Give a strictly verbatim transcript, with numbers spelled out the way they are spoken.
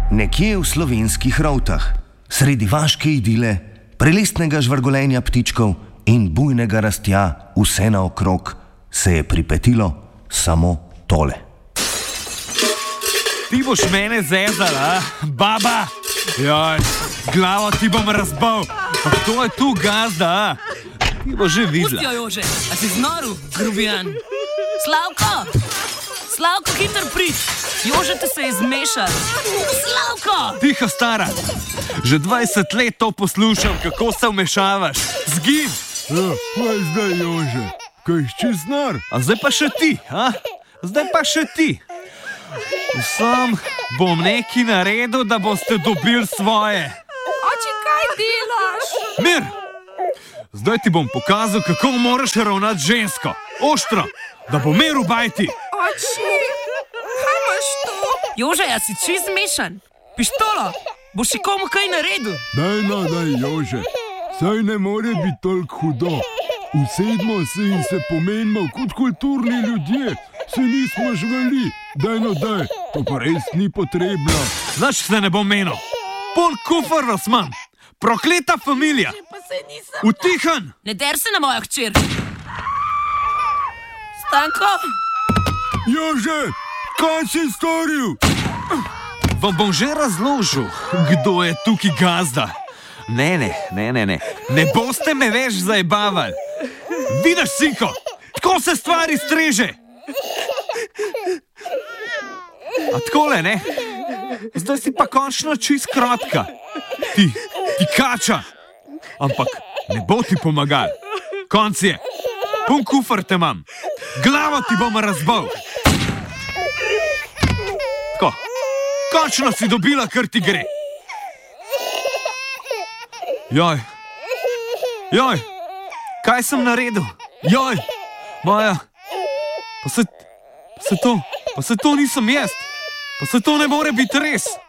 Nekje v slovenskih Rovtah, sredi vaške idile, prelestnega žvrgolenja ptičkov in bujnega rastja vse naokrog, se je pripetilo samo tole. Ti boš mene zezala, baba! Joj, glavo ti bom razbal! Pa kdo je tu gazda? Ti boš že videla. Pustijo, Jože, a si znoril, grubijan? Slavko! Slavko, hiter prid! Jože te se je zmešal! Slavko! Tiho, stara! Že dvajset let to poslušam, kako se vmešavaš. Zgin! Ja, kaj zdaj, Jože? Kaj čez nor? A zdaj pa še ti, a? Zdaj pa še ti. Sam bom nekaj naredil, da boste dobili svoje. Oči, kaj delaš? Mir! Zdaj ti bom pokazal, kako moraš ravnati žensko. Oštro, da bo mir v bajti. Oči, kaj imaš to? Jože, a si čist zmešan? Pištolo, boš še komu kaj naredil? Daj, no, daj, Jože. Saj ne more biti toliko hudo. Usedmo se in se pomenimo kot kulturni ljudje. Se nismo žvali. Daj, no, daj. To pa res ni potrebno. Znaš, se ne bom menil. Pol kufr vas imam. Prokleta familija. Utihan! Ne der se na mojo hčer. Stanko! Jože, kaj si storil? Vam bom že razložil, kdo je tukaj gazda. Ne, ne, ne, ne, ne. Ne boste me več zajebavali. Vidiš, sinko, tako se stvari streže. A takole, ne? Zdaj si pa končno čist kratka. Ti, ti kača. Ampak ne bo ti pomagal. Konc je. Pun kufr te imam. Glavo ti bom razbal. Tako. Končno si dobila, kar ti gre. Joj. Joj. Kaj sem naredil? Joj. Maja. Pa se, pa se to, pa se to nisem jaz. Pa se to ne more biti res.